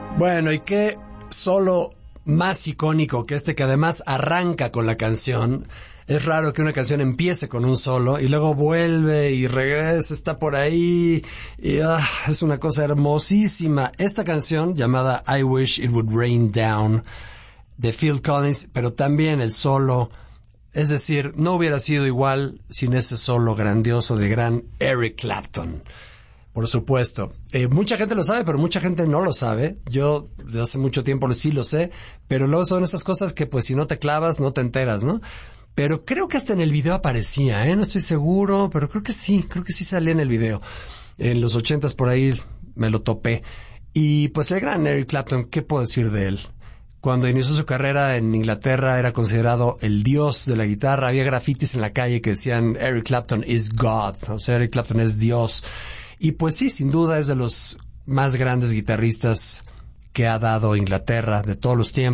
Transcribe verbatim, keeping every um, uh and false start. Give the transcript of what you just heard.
Bueno, y qué solo más icónico que este, que además arranca con la canción. Es raro que una canción empiece con un solo y luego vuelve y regresa, está por ahí y ah, es una cosa hermosísima. Esta canción llamada I Wish It Would Rain Down de Phil Collins, pero también el solo, es decir, no hubiera sido igual sin ese solo grandioso de gran Eric Clapton. Por supuesto. Eh, mucha gente lo sabe, pero mucha gente no lo sabe. Yo desde hace mucho tiempo sí lo sé, pero luego son esas cosas que pues si no te clavas no te enteras, ¿no? Pero creo que hasta en el video aparecía, ¿eh? No estoy seguro, pero creo que sí, creo que sí salía en el video. En los ochentas por ahí me lo topé. Y pues el gran Eric Clapton, ¿qué puedo decir de él? Cuando inició su carrera en Inglaterra era considerado el dios de la guitarra. Había grafitis en la calle que decían Eric Clapton is God, o sea, Eric Clapton es Dios. Y pues sí, sin duda es de los más grandes guitarristas que ha dado Inglaterra de todos los tiempos.